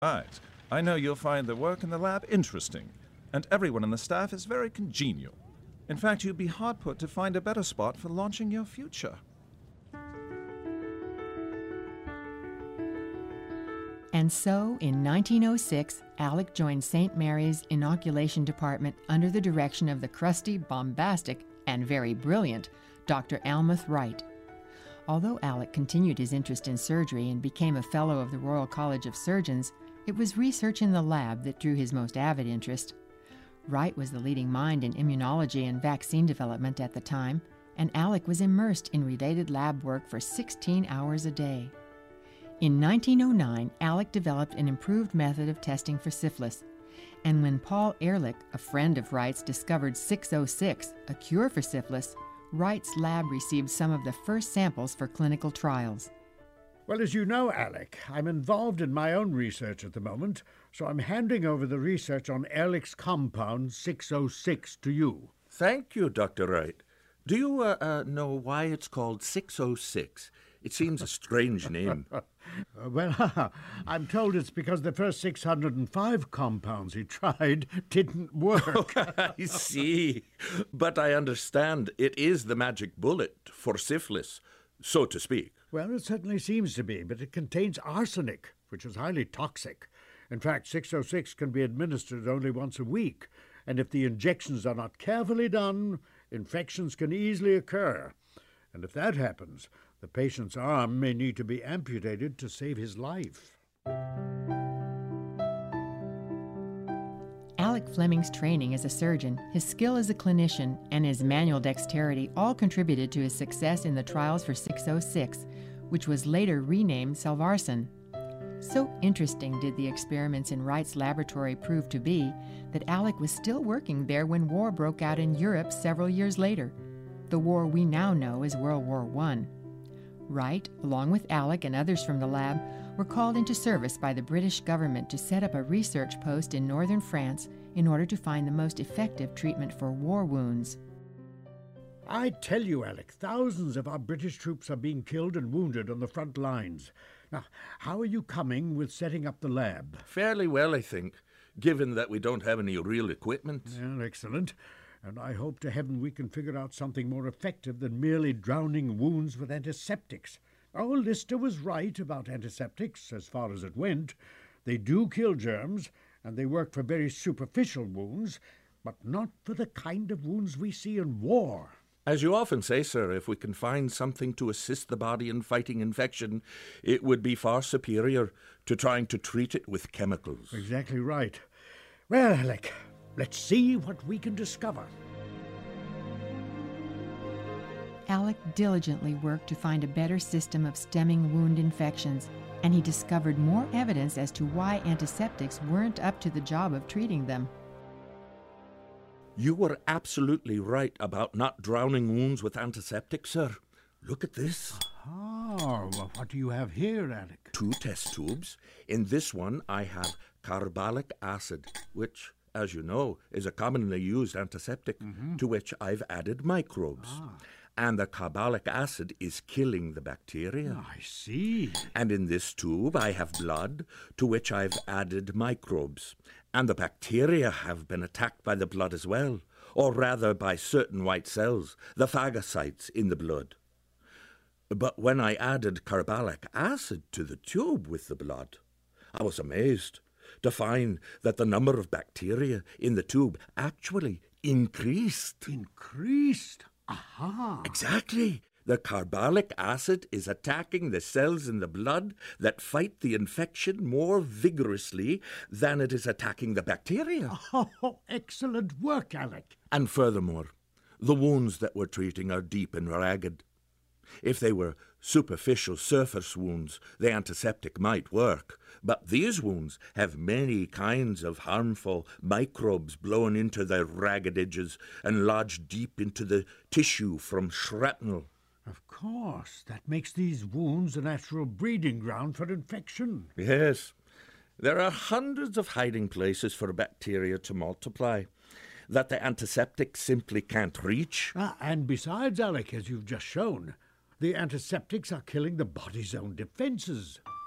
Right. I know you'll find the work in the lab interesting, and everyone in the staff is very congenial. In fact, you'd be hard put to find a better spot for launching your future. And so, in 1906, Alec joined St. Mary's inoculation department under the direction of the crusty, bombastic, and very brilliant Dr. Almroth Wright. Although Alec continued his interest in surgery and became a Fellow of the Royal College of Surgeons, it was research in the lab that drew his most avid interest. Wright was the leading mind in immunology and vaccine development at the time, and Alec was immersed in related lab work for 16 hours a day. In 1909, Alec developed an improved method of testing for syphilis, and when Paul Ehrlich, a friend of Wright's, discovered 606, a cure for syphilis, Wright's lab received some of the first samples for clinical trials. Well, as you know, Alec, I'm involved in my own research at the moment, so I'm handing over the research on Ehrlich's compound 606 to you. Thank you, Dr. Wright. Do you know why it's called 606? It seems a strange name. Well, I'm told it's because the first 605 compounds he tried didn't work. I see. But I understand it is the magic bullet for syphilis, so to speak. Well, it certainly seems to be, but it contains arsenic, which is highly toxic. In fact, 606 can be administered only once a week, and if the injections are not carefully done, infections can easily occur. And if that happens, the patient's arm may need to be amputated to save his life. Alec Fleming's training as a surgeon, his skill as a clinician, and his manual dexterity all contributed to his success in the trials for 606, which was later renamed Salvarsan. So interesting did the experiments in Wright's laboratory prove to be that Alec was still working there when war broke out in Europe several years later, the war we now know as World War I. Wright, along with Alec and others from the lab, were called into service by the British government to set up a research post in northern France in order to find the most effective treatment for war wounds. I tell you, Alec, thousands of our British troops are being killed and wounded on the front lines. Now, how are you coming with setting up the lab? Fairly well, I think, given that we don't have any real equipment. Well, excellent. And I hope to heaven we can figure out something more effective than merely drowning wounds with antiseptics. Oh, Lister was right about antiseptics, as far as it went. They do kill germs, and they work for very superficial wounds, but not for the kind of wounds we see in war. As you often say, sir, if we can find something to assist the body in fighting infection, it would be far superior to trying to treat it with chemicals. Exactly right. Well, Alec, let's see what we can discover. Alec diligently worked to find a better system of stemming wound infections, and he discovered more evidence as to why antiseptics weren't up to the job of treating them. You were absolutely right about not drowning wounds with antiseptics, sir. Look at this. Oh, well, what do you have here, Alec? 2 test tubes. In this one, I have carbolic acid, which, as you know, is a commonly used antiseptic, to which I've added microbes. And the carbolic acid is killing the bacteria. I see. And in this tube, I have blood, to which I've added microbes. And the bacteria have been attacked by the blood as well, or rather by certain white cells, the phagocytes in the blood. But when I added carbolic acid to the tube with the blood, I was amazed to find that the number of bacteria in the tube actually increased. Increased? Aha! Exactly. The carbolic acid is attacking the cells in the blood that fight the infection more vigorously than it is attacking the bacteria. Oh, excellent work, Alec. And furthermore, the wounds that we're treating are deep and ragged. If they were superficial surface wounds, the antiseptic might work. But these wounds have many kinds of harmful microbes blown into their ragged edges and lodged deep into the tissue from shrapnel. Of course, that makes these wounds a natural breeding ground for infection. Yes, there are hundreds of hiding places for bacteria to multiply that the antiseptic simply can't reach. And besides, Alec, as you've just shown, the antiseptics are killing the body's own defenses.